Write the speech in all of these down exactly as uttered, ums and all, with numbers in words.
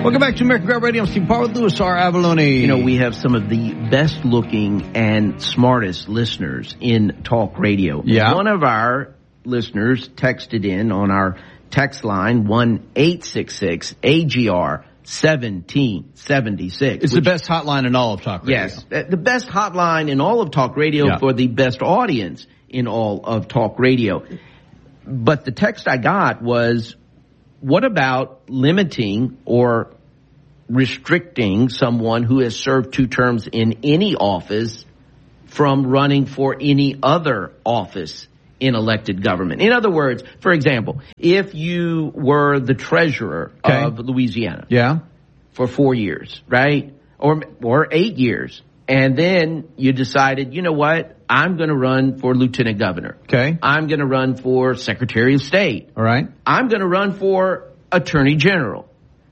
Welcome back to American Grab Radio. I'm Steve Parr with Louis R. Avallone. You know, we have some of the best looking and smartest listeners in talk radio. Yeah. One of our listeners texted in on our text line, one eight six six A G R seventeen seventy-six. It's which, the best hotline in all of talk radio. Yes, the best hotline in all of talk radio yeah. for the best audience in all of talk radio. But the text I got was, what about limiting or restricting someone who has served two terms in any office from running for any other office in elected government? In other words, for example, if you were the treasurer okay. of Louisiana yeah. for four years, right, or or eight years, and then you decided, you know what, I'm going to run for lieutenant governor. Okay. I'm going to run for secretary of state. All right. I'm going to run for attorney general.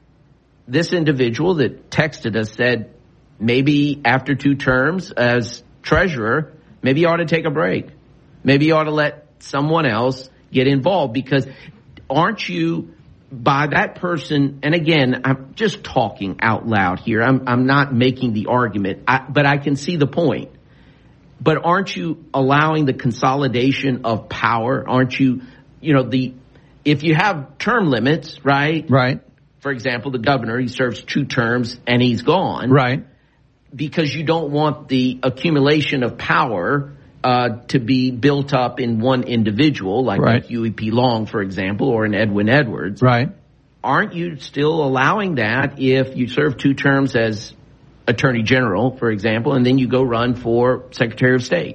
This individual that texted us said, maybe after two terms as treasurer, maybe you ought to take a break. Maybe you ought to let someone else get involved, because aren't you, by that person, and again, I'm just talking out loud here. I'm, I'm not making the argument, I, but I can see the point. But aren't you allowing the consolidation of power? Aren't you, you know, the, if you have term limits, right? Right. For example, the governor, he serves two terms and he's gone. Right. Because you don't want the accumulation of power uh, to be built up in one individual, like right. Huey P. Long, for example, or an Edwin Edwards. Right. Aren't you still allowing that if you serve two terms as attorney general, for example, and then you go run for secretary of state?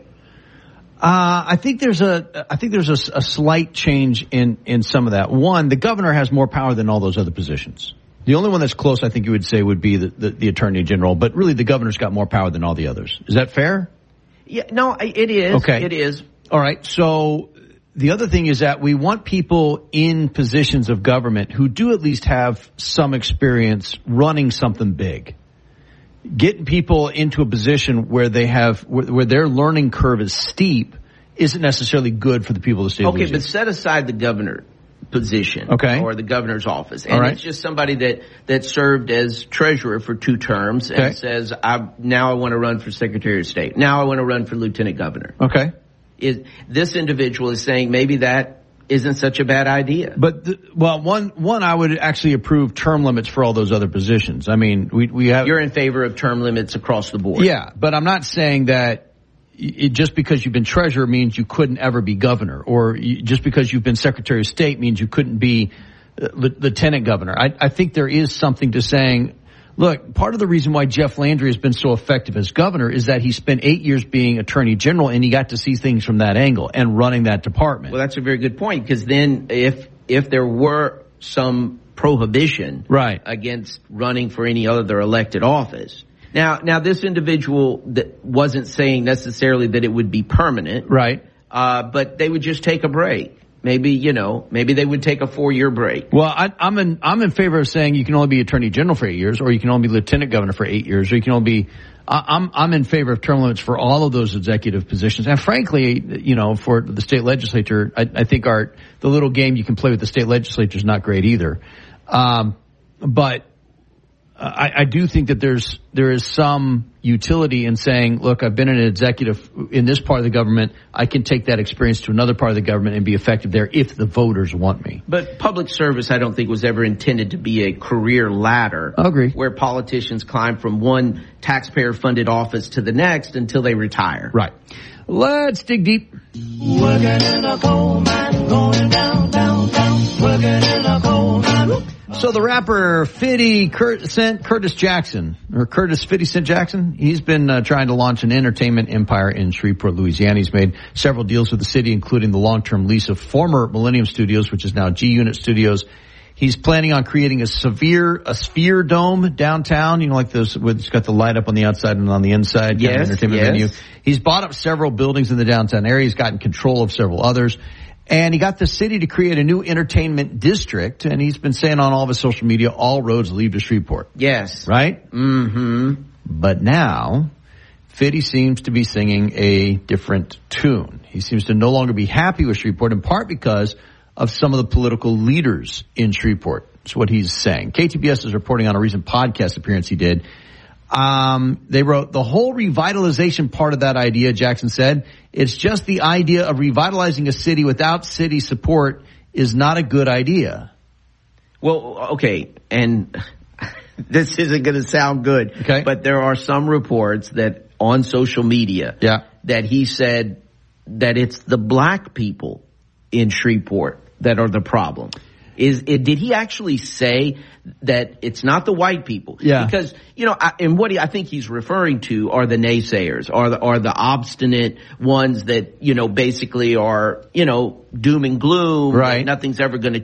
Uh, I think there's a, I think there's a, a slight change in, in some of that. One, the governor has more power than all those other positions. The only one that's close, I think you would say, would be the, the, the attorney general, but really the governor's got more power than all the others. Is that fair? Yeah, no, it is. Okay. It is. All right. So the other thing is that we want people in positions of government who do at least have some experience running something big. Getting people into a position where they have, where, where their learning curve is steep isn't necessarily good for the people of the state of Okay, Louisiana. but set aside the governor position okay. or the governor's office. And All right. it's just somebody that, that served as treasurer for two terms and okay. says, I, now I want to run for secretary of state. Now I want to run for lieutenant governor. Okay. Is, this individual is saying maybe that isn't such a bad idea. But, the, well, one, one, I would actually approve term limits for all those other positions. I mean, we, we have. You're in favor of term limits across the board. Yeah, but I'm not saying that it, just because you've been treasurer means you couldn't ever be governor, or you, just because you've been secretary of state means you couldn't be uh, lieutenant governor. I, I think there is something to saying, look, part of the reason why Jeff Landry has been so effective as governor is that he spent eight years being attorney general and he got to see things from that angle and running that department. Well, that's a very good point, because then if if there were some prohibition right. against running for any other elected office. Now, now this individual that wasn't saying necessarily that it would be permanent. Right. Uh, but they would just take a break. Maybe, you know, maybe they would take a four-year break. Well, I, I'm in I'm in favor of saying you can only be attorney general for eight years, or you can only be lieutenant governor for eight years, or you can only be. I'm I'm in favor of term limits for all of those executive positions, and frankly, you know, for the state legislature, I, I think our the little game you can play with the state legislature is not great either. Um, but I, I do think that there's there is some utility in saying, look, I've been an executive in this part of the government. I can take that experience to another part of the government and be effective there if the voters want me. But public service, I don't think, was ever intended to be a career ladder. I agree. Where politicians climb from one taxpayer-funded office to the next until they retire. Right. Let's dig deep. Working in a coal mine, going down, down, down. Working in a coal mine. So the rapper fifty Cent Curtis Jackson, or Curtis fifty Cent Jackson, he's been uh, trying to launch an entertainment empire in Shreveport, Louisiana. He's made several deals with the city, including the long-term lease of former Millennium Studios, which is now G-Unit Studios. He's planning on creating a severe, a sphere dome downtown, you know, like those, with, it's got the light up on the outside and on the inside, yes, kind of entertainment yes. venue. He's bought up several buildings in the downtown area. He's gotten control of several others. And he got the city to create a new entertainment district, and he's been saying on all of his social media, all roads lead to Shreveport. Yes. Right? Mm-hmm. But now, fifty seems to be singing a different tune. He seems to no longer be happy with Shreveport, in part because of some of the political leaders in Shreveport. That's what he's saying. K T B S is reporting on a recent podcast appearance he did. Um, they wrote, the whole revitalization part of that idea, Jackson said, it's just the idea of revitalizing a city without city support is not a good idea. Well, okay, and this isn't going to sound good, okay, but there are some reports that on social media yeah. that he said that it's the black people in Shreveport that are the problem. Is it, did he actually say that it's not the white people? Yeah. Because, you know, I, and what he, I think he's referring to are the naysayers, are the, are the obstinate ones that, you know, basically are, you know, doom and gloom. Right. Nothing's ever going to